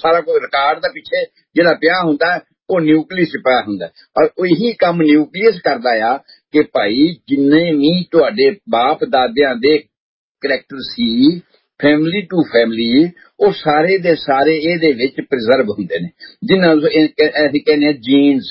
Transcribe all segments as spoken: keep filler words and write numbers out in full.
ਸਾਰਾ ਕੁਝ ਰਿਕਾਰਡ ਦਾ ਪਿੱਛੇ ਜਿਹੜਾ ਪਿਆ ਹੁੰਦਾ ਉਹ ਨਿਊਕਲੀਅਸ ਪਿਆ ਹੁੰਦਾ। ਔਰ ਉਹੀ ਕੰਮ ਨਿਊਕਲੀਅਸ ਕਰਦਾ ਆ ਕਿ ਭਾਈ ਜਿੰਨੇ ਵੀ ਤੁਹਾਡੇ ਬਾਪ ਦਾਦਿਆਂ ਦੇ character C family to family ਉਹ ਸਾਰੇ ਦੇ ਸਾਰੇ ਇਹਦੇ ਵਿੱਚ ਪ੍ਰੀਜ਼ਰਵ ਹੁੰਦੇ ਨੇ, ਜਿਨ੍ਹਾਂ ਨੂੰ ਅਸੀਂ ਕਹਿੰਦੇ ਹਾਂ ਜੀਨਸ।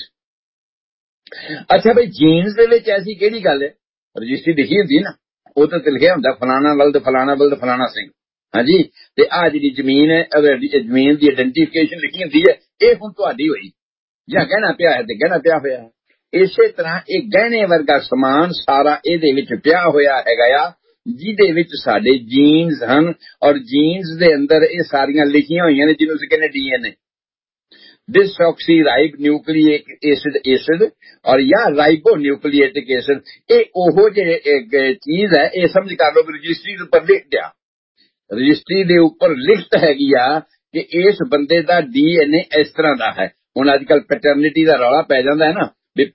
ਅੱਛਾ ਬਈ ਜੀਨਸ ਦੇ ਵਿੱਚ ਐਸੀ ਕਿਹੜੀ ਗੱਲ ਹੈ? ਰਜਿਸਟਰੀ ਲਿਖੀ ਹੁੰਦੀ ਨਾ, ਉਹ ਤਾਂ ਲਿਖਿਆ ਹੁੰਦਾ ਫਲਾਣਾ ਬਲਦ ਫਲਾਣਾ ਬਲਦ ਫਲਾਣਾ ਸਿੰਘ, ਹਾਂਜੀ। ਤੇ ਆਹ ਜਿਹੜੀ ਜ਼ਮੀਨ ਹੈ ਜ਼ਮੀਨ ਦੀ ਆਇਡੈਂਟੀਫਿਕੇਸ਼ਨ ਲਿਖੀ ਹੁੰਦੀ ਹੈ, ਇਹ ਹੁਣ ਤੁਹਾਡੀ ਹੋਈ ਜਾਂ ਗਹਿਣਾ ਪਿਆ ਹੈ ਤੇ ਗਹਿਣਾ ਪਿਆ ਹੋਇਆ ਹੈ। ਇਸੇ ਤਰ੍ਹਾਂ ਇਹ ਗਹਿਣੇ ਵਰਗਾ ਸਮਾਨ ਸਾਰਾ ਇਹਦੇ ਵਿੱਚ ਪਿਆ ਹੋਇਆ ਹੈਗਾ ਆ, ਜਿਹਦੇ ਵਿੱਚ ਸਾਡੇ ਜੀਨਸ ਹਨ। ਔਰ ਜੀਨਸ ਦੇ ਅੰਦਰ ਇਹ ਸਾਰੀਆਂ ਲਿਖੀਆਂ ਹੋਈਆਂ ਨੇ ਜਿਹਨੂੰ ਅਸੀਂ ਕਹਿੰਦੇ ਡੀ ਐਨ ਏ, डिसऑक्सी राइब न्यूक्लिक एसिड एसिड और या राइबो न्यूक्लिएटिक एसिड, ਇਹ ਉਹ ਜਿਹੜੇ ਚੀਜ਼ ਹੈ ਇਹ ਸਮਝ ਕਰ ਲਓ ਰਜਿਸਟਰੀ ਦੇ ਉੱਪਰ ਲਿਖ ਦਿਆ, ਰਜਿਸਟਰੀ ਦੇ ਉੱਪਰ ਲਿਖਤ ਹੈਗੀ ਆ ਕਿ ਇਸ ਬੰਦੇ ਦਾ ਡੀ ਐਨ ਏ ਇਸ ਤਰ੍ਹਾਂ ਦਾ ਹੈ। ਹੁਣ ਅੱਜ ਕੱਲ ਪੈਟਰਨਿਟੀ ਦਾ ਰੌਲਾ ਪੈ ਜਾਂਦਾ ਹੈ ਨਾ ਵੀ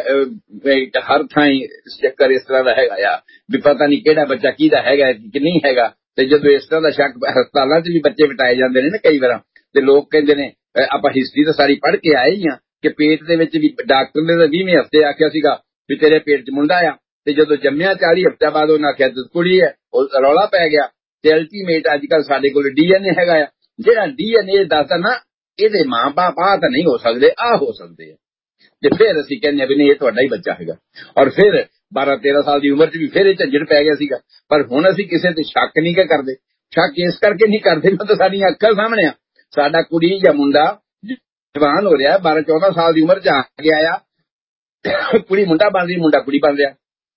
ਹਰ ਥਾਂ ਚੱਕਰ ਇਸ ਤਰ੍ਹਾਂ ਦਾ ਹੈਗਾ ਆ ਵੀ ਪਤਾ ਨਹੀਂ ਕਿਹੜਾ ਬੱਚਾ ਕਿਹਦਾ ਹੈਗਾ ਕਿ ਨਹੀਂ ਹੈਗਾ। ਤੇ ਜਦੋਂ ਇਸ ਤਰ੍ਹਾਂ ਦਾ ਸ਼ੱਕ ਹਸਪਤਾਲਾਂ 'ਚ ਵੀ ਬੱਚੇ ਬਿਠਾਏ ਜਾਂਦੇ ਨੇ ਨਾ ਕਈ ਵਾਰ, ਤੇ ਲੋਕ ਕਹਿੰਦੇ ਨੇ ਆਪਾਂ ਹਿਸਟਰੀ ਤਾਂ ਸਾਰੀ ਪੜ੍ਹ ਕੇ ਆਏ ਹੀ ਆ ਕਿ ਪੇਟ ਦੇ ਵਿੱਚ ਵੀ ਡਾਕਟਰ ਨੇ ਤਾਂ ਵੀਹਵੇਂ ਹਫ਼ਤੇ ਆਖਿਆ ਸੀਗਾ ਵੀ ਤੇਰੇ ਪੇਟ 'ਚ ਮੁੰਡਾ ਆ, ਤੇ ਜਦੋਂ ਜੰਮਿਆ ਚਾਲੀ ਹਫ਼ਤਿਆਂ ਬਾਅਦ ਉਹਨਾਂ ਆਖਿਆ ਕੁੜੀ ਹੈ, ਉਹ ਰੌਲਾ ਪੈ ਗਿਆ। ਤੇ ਅਲਟੀਮੇਟ ਅੱਜ ਕੱਲ ਸਾਡੇ ਕੋਲ ਡੀ ਐਨ ਏ ਹੈਗਾ ਆ, ਜਿਹੜਾ ਡੀ ਐਨ ਏ ਦੱਸਦਾ ਨਾ ਇਹਦੇ ਮਾਂ ਬਾਪ ਆ ਤਾਂ ਨਹੀਂ ਹੋ ਸਕਦੇ, ਆ ਹੋ ਸਕਦੇ ਆ। ਤੇ ਫਿਰ ਅਸੀਂ ਕਹਿੰਦੇ ਆ ਵੀ ਨਹੀਂ ਇਹ ਤੁਹਾਡਾ ਹੀ ਬੱਚਾ ਹੈਗਾ। ਔਰ ਫਿਰ ਬਾਰਾਂ ਤੇਰਾਂ ਸਾਲ ਦੀ ਉਮਰ 'ਚ ਵੀ ਫਿਰ ਇਹ ਝੰਜਟ ਪੈ ਗਿਆ ਸੀਗਾ। ਪਰ ਹੁਣ ਅਸੀਂ ਕਿਸੇ ਤੇ ਸ਼ੱਕ ਨਹੀਂ ਕਿ ਕਰਦੇ, ਸ਼ੱਕ ਇਸ ਕਰਕੇ ਨਹੀਂ ਕਰਦੇ ਮਤਲਬ ਸਾਡੀਆਂ ਅੱਖਾਂ ਸਾਹਮਣੇ ਆ ਸਾਡਾ ਕੁੜੀ ਜਾਂ ਮੁੰਡਾ ਜਵਾਨ ਹੋ ਰਿਹਾ, ਬਾਰਾਂ ਚੌਦਾਂ ਸਾਲ ਦੀ ਉਮਰ 'ਚ ਆ ਗਿਆ ਆ, ਕੁੜੀ ਮੁੰਡਾ ਬਣ ਰਹੀ, ਮੁੰਡਾ ਕੁੜੀ ਬਣ ਰਿਹਾ।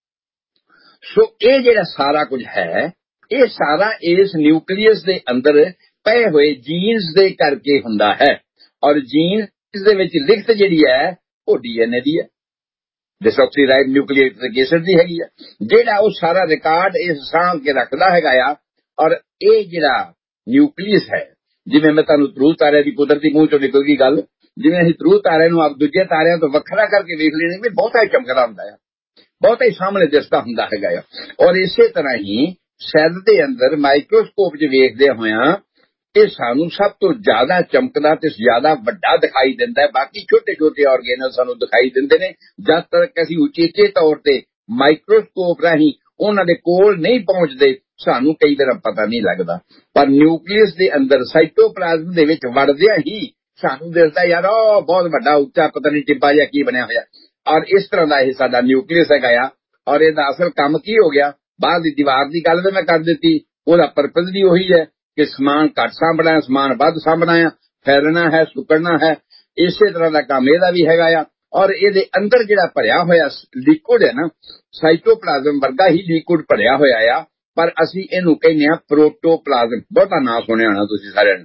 ਸੋ ਇਹ ਜਿਹੜਾ ਸਾਰਾ ਕੁਝ ਹੈ ਇਹ ਸਾਰਾ ਇਸ ਨਿਊਕਲੀਅਸ ਦੇ ਅੰਦਰ ਪਏ ਹੋਏ ਜੀਨਸ ਦੇ ਕਰਕੇ ਹੁੰਦਾ ਹੈ। ਔਰ ਜੀਨਸ ਦੇ ਵਿੱਚ ਲਿਖਤ ਜਿਹੜੀ ਹੈ ਉਹ ਡੀ ਐਨ ਏ ਦੀ ਹੈ, ਡਿਸਆਕਸੀਰਾਈਬ ਨਿਊਕਲੀਇਕ ਐਸਿਡ ਦੀ ਹੈਗੀ ਆ, ਜਿਹੜਾ ਉਹ ਸਾਰਾ ਰਿਕਾਰਡ ਇਸ ਸਾਂਭ ਕੇ ਰੱਖਦਾ ਹੈਗਾ ਆ। ਔਰ ਇਹ ਜਿਹੜਾ ਨਿਊਕਲੀਅਸ ਹੈ, ਜਿਵੇਂ ਮੈਂ ਤੁਹਾਨੂੰ ਧਰੁਵ ਤਾਰਿਆਂ ਦੀ ਕੁਦਰਤੀ ਮੂੰਹ ਚੋਂ ਨਿਕਲ ਗਈ ਗੱਲ, ਜਿਵੇਂ ਅਸੀਂ ਧਰੁਵ ਤਾਰਿਆਂ ਨੂੰ ਆਪ ਦੂਜੇ ਤਾਰਿਆਂ ਤੋਂ ਵੱਖਰਾ ਕਰਕੇ ਵੇਖ ਲੈਣੇ ਵੀ ਬਹੁਤਾ ਹੀ ਚਮਕਦਾ ਹੁੰਦਾ ਆ, ਬਹੁਤਾ ਹੀ ਸਾਹਮਣੇ ਦਿਸਦਾ ਹੁੰਦਾ ਹੈਗਾ ਆ। ਔਰ ਇਸੇ ਤਰ੍ਹਾਂ ਹੀ ਸੈੱਲ ਦੇ ਅੰਦਰ ਮਾਈਕਰੋਸਕੋਪ 'ਚ ਵੇਖਦੇ ਹੋਇਆਂ ਇਹ ਸਾਨੂੰ ਸਭ ਤੋਂ ਜ਼ਿਆਦਾ ਚਮਕਦਾ ਤੇ ਜ਼ਿਆਦਾ ਵੱਡਾ ਦਿਖਾਈ ਦਿੰਦਾ ਹੈ। ਬਾਕੀ ਛੋਟੇ ਛੋਟੇ ਆਰਗੇਨਲ ਸਾਨੂੰ ਦਿਖਾਈ ਦਿੰਦੇ ਨੇ ਜਦ ਤੱਕ ਅਸੀਂ ਉਚੇਚੇ ਤੌਰ ਤੇ ਮਾਈਕਰੋਸਕੋਪ ਰਾਹੀਂ ਉਹਨਾਂ ਦੇ ਕੋਲ ਨਹੀਂ ਪਹੁੰਚਦੇ, ਸਾਨੂੰ ਕਈ ਵਾਰ ਪਤਾ ਨਹੀਂ ਲੱਗਦਾ। ਪਰ ਨਿਊਕਲੀਅਸ ਦੇ ਅੰਦਰ ਸਾਈਟੋਪਲਾਜ਼ਮ ਦੇ ਵਿੱਚ ਵੜਦਿਆਂ ਹੀ ਸਾਨੂੰ ਦਿਸਦਾ ਯਾਰ ਉਹ ਬਹੁਤ ਵੱਡਾ ਉੱਚਾ ਪਤਾ ਨਹੀਂ ਟਿੱਬਾ ਜਿਹਾ ਕੀ ਬਣਿਆ ਹੋਇਆ। ਔਰ ਇਸ ਤਰ੍ਹਾਂ ਦਾ ਇਹ ਸਾਡਾ ਨਿਊਕਲੀਅਸ ਹੈਗਾ ਆ। ਔਰ ਇਹਦਾ ਅਸਲ ਕੰਮ ਕੀ ਹੋ ਗਿਆ, ਬਾਹਰ ਦੀ ਦੀਵਾਰ ਦੀ ਗੱਲ ਤਾਂ ਮੈਂ ਕਰ ਦਿੱਤੀ, ਉਹਦਾ ਪਰਪਸ ਵੀ ਉਹੀ ਹੈ ਕਿ ਸਮਾਨ ਘੱਟ ਸਾਂਭਣਾ ਹੈ, ਸਮਾਨ ਵੱਧ ਸਾਂਭਣਾ ਹੈ, ਫੈਲਣਾ ਹੈ, ਸੁੱਕੜਨਾ ਹੈ। ਇਸੇ ਤਰ੍ਹਾਂ ਦਾ ਕੰਮ ਇਹਦਾ ਵੀ ਹੈਗਾ ਆ। ਔਰ ਇਹਦੇ ਅੰਦਰ ਜਿਹੜਾ ਭਰਿਆ ਹੋਇਆ ਲਿਕੁਇਡ ਹੈ ਨਾ, ਸਾਈਟੋਪਲਾਜ਼ਮ ਵਰਗਾ ਹੀ ਲਿਕੁਇਡ ਭਰਿਆ ਹੋਇਆ ਆ, ਪਰ ਅਸੀਂ ਇਹਨੂੰ ਕਹਿੰਦੇ ਆ ਪ੍ਰੋਟੋਪਲਾਜ਼ਮ। ਬਹੁਤਾ ਨਾਂ ਸੁਣਿਆ ਹੋਣਾ ਤੁਸੀਂ ਸਾਰਿਆਂ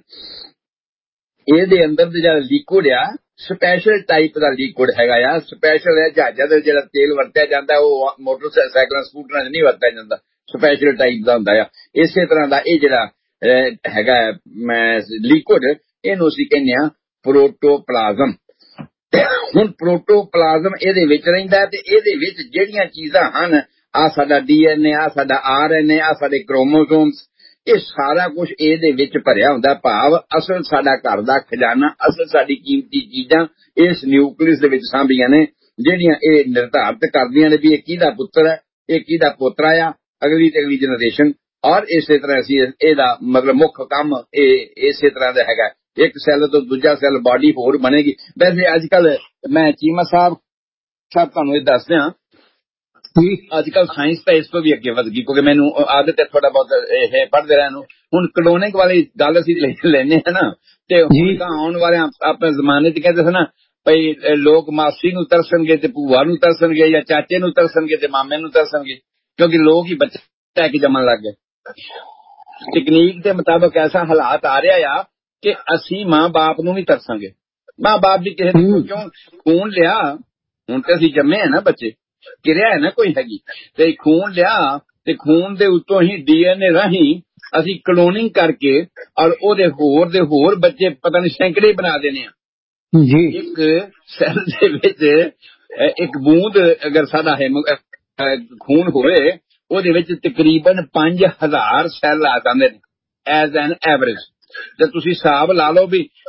ਨੇ। ਇਹਦੇ ਅੰਦਰ ਦਾ ਜਿਹੜਾ ਲਿਕੁਇਡ ਆ ਸਪੈਸ਼ਲ ਟਾਈਪ ਦਾ ਲਿਕੁਇਡ ਹੈਗਾ ਆ, ਸਪੈਸ਼ਲ ਹੈ। ਜਹਾਜ਼ਾਂ ਦਾ ਜਿਹੜਾ ਤੇਲ ਵਰਤਿਆ ਜਾਂਦਾ ਉਹ ਮੋਟਰਸਾਈਕਲਾਂ ਸਕੂਟਰਾਂ 'ਚ ਨਹੀਂ ਵਰਤਿਆ ਜਾਂਦਾ, ਸਪੈਸ਼ਲ ਟਾਈਪ ਦਾ ਹੁੰਦਾ ਆ। ਇਸੇ ਤਰ੍ਹਾਂ ਦਾ ਇਹ ਜਿਹੜਾ ਹੈਗਾ ਲਿਕੁਇਡ, ਇਹਨੂੰ ਅਸੀਂ ਕਹਿੰਦੇ ਆ ਪ੍ਰੋਟੋਪਲਾਜ਼ਮ। ਹੁਣ ਪ੍ਰੋਟੋਪਲਾਜ਼ਮ ਇਹਦੇ ਵਿੱਚ ਰਹਿੰਦਾ ਤੇ ਇਹਦੇ ਵਿੱਚ ਜਿਹੜੀਆਂ ਚੀਜ਼ਾਂ ਹਨ, ਆ ਸਾਡਾ ਡੀ ਐਨ ਏ, ਆ ਸਾਡਾ ਆਰ ਐਨ ਏ, ਆ ਸਾਡੇ ਕ੍ਰੋਮੋਸੋਮਸ, ਇਹ ਸਾਰਾ ਕੁਝ ਇਹਦੇ ਵਿੱਚ ਭਰਿਆ ਹੁੰਦਾ। ਭਾਵ ਅਸਲ ਸਾਡਾ ਘਰ ਦਾ ਖਜ਼ਾਨਾ, ਅਸਲ ਸਾਡੀ ਕੀਮਤੀ ਚੀਜ਼ਾਂ ਇਸ ਨਿਊਕਲੀਅਸ ਦੇ ਵਿੱਚ ਸਾਂਭੀਆਂ ਨੇ, ਜਿਹੜੀਆਂ ਇਹ ਨਿਰਧਾਰਿਤ ਕਰਦੀਆਂ ਨੇ ਵੀ ਇਹ ਕਿਹਦਾ ਪੁੱਤਰ ਹੈ, ਇਹ ਕਿਹਦਾ ਪੋਤਰਾ ਆ, ਅਗਲੀ ਤੇ ਅਗਲੀ ਜਨਰੇਸ਼ਨ। ਔਰ ਇਸੇ ਤਰ੍ਹਾਂ ਅਸੀਂ ਇਹਦਾ ਮਤਲਬ ਮੁੱਖ ਕੰਮ ਇਹ ਇਸੇ ਤਰ੍ਹਾਂ ਦਾ ਹੈਗਾ, ਇੱਕ ਸੈੱਲ ਤੋਂ ਦੂਜਾ ਸੈੱਲ ਬਾਡੀ ਹੋਰ ਬਣੇਗੀ। ਵੈਸੇ ਅੱਜ ਕੱਲ ਮੈਂ ਚੀਮਾ ਸਾਹਿਬ ਸਾਹਿਬ ਤੁਹਾਨੂੰ ਇਹ ਦੱਸ ਦਿਆਂ, ਅੱਜ ਕੱਲ ਸਾਇੰਸ ਤਾਂ ਇਸ ਤੋਂ ਵੀ ਅੱਗੇ ਵਧ ਗਈ, ਕਿਉਂਕਿ ਮੈਨੂੰ ਆਦਤ ਹੈ ਥੋੜਾ ਬਹੁਤ ਇਹ ਪੜ੍ਹਦੇ ਰਹਿਣ ਨੂੰ। ਹੁਣ ਕਲੋਨਿੰਗ ਵਾਲੀ ਗੱਲ ਅਸੀਂ ਲੈਂਦੇ ਹਾਂ ਨਾ, ਤੇ ਹੁਣ ਤਾਂ ਆਉਣ ਵਾਲੇ ਆਪਣੇ ਜ਼ਮਾਨੇ 'ਚ ਕਹਿੰਦੇ ਸੀ ਨਾ ਭਈ ਲੋਕ ਮਾਸੀ ਨੂੰ ਤਰਸਣਗੇ ਤੇ ਭੂਆ ਨੂੰ ਤਰਸਣਗੇ, ਜਾਂ ਚਾਚੇ ਨੂੰ ਤਰਸਣਗੇ ਤੇ ਮਾਮੇ ਨੂੰ ਤਰਸਣਗੇ, ਕਿਉਂਕਿ ਲੋਕ ਹੀ ਬੱਚੇ ਲੈ ਕੇ ਜੰਮਣ ਲੱਗ ਗਏ। ਤਕਨੀਕ ਦੇ ਮੁਤਾਬਕ ਐਸਾ ਹਾਲਾਤ ਆ ਰਿਹਾ ਆ ਕਿ ਅਸੀਂ ਮਾਂ ਬਾਪ ਨੂੰ ਵੀ ਤਰਸਾਂਗੇ। ਮਾਂ ਬਾਪ ਵੀ ਕਿਸੇ ਨੂੰ ਕਿਉਂ ਖੂਨ ਲਿਆ, ਹੁਣ ਤੇ ਅਸੀਂ ਜੰਮੇ ਆ ਨਾ ਬੱਚੇ, ਕਿਰਿਆ ਹੈ ਨਾ ਕੋਈ ਹੈਗੀ, ਤੇ ਖੂਨ ਲਿਆ ਤੇ ਖੂਨ ਦੇ ਉੱਤੋਂ ਹੀ ਡੀ ਐਨ ਏ ਰਾਹੀਂ ਅਸੀਂ ਕਲੋਨਿੰਗ ਕਰਕੇ ਔਰ ਉਹਦੇ ਹੋਰ ਦੇ ਹੋਰ ਬੱਚੇ ਪਤਾ ਨਹੀਂ ਸੈਂਕੜੇ ਬਣਾ ਦੇਣੇ ਆ ਜੀ। ਇੱਕ ਸੈੱਲ ਦੇ ਵਿੱਚ ਇੱਕ ਬੂੰਦ ਅਗਰ ਸਾਡਾ ਖੂਨ ਹੋਵੇ, ਉਹਦੇ ਵਿੱਚ ਤਕਰੀਬਨ ਪੰਜ ਹਜ਼ਾਰ ਸੈੱਲ ਆ ਜਾਂਦੇ ਨੇ ਐਜ਼ ਐਨ ਐਵਰੇਜ। ਤੇ ਤੁਸੀਂ ਹਿਸਾਬ ਲਾ ਲਓ ਵੀ